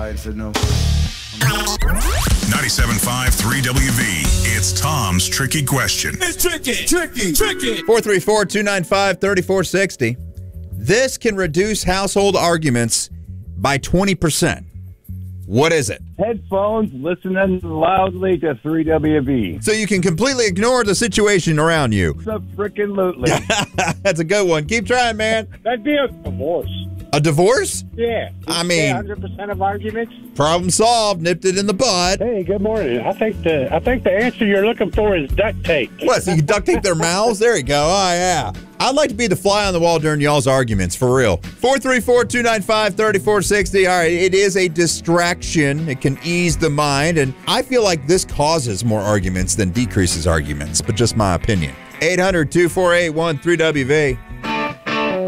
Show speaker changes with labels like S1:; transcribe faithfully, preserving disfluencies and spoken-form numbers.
S1: and said no.
S2: ninety-seven point five, three W V. It's Tom's Tricky Question.
S3: It's tricky, tricky, tricky.
S4: four three four, two nine five, three four six zero. This can reduce household arguments by twenty percent. What is it?
S5: Headphones listening loudly to three W V.
S4: So you can completely ignore the situation around you.
S5: Frickin'
S4: That's a good one. Keep trying, man.
S6: That'd be a divorce.
S4: A divorce?
S6: Yeah.
S4: I mean,
S6: one hundred percent of arguments.
S4: Problem solved. Nipped it in the bud.
S6: Hey, good morning. I think the I think the answer you're looking for is duct tape.
S4: What, so you can duct tape their mouths? There you go. Oh, yeah. I'd like to be the fly on the wall during y'all's arguments, for real. four three four, two nine five, three four six zero. All right, it is a distraction. It can ease the mind, and I feel like this causes more arguments than decreases arguments, but just my opinion. eight hundred, two four eight, one three W V.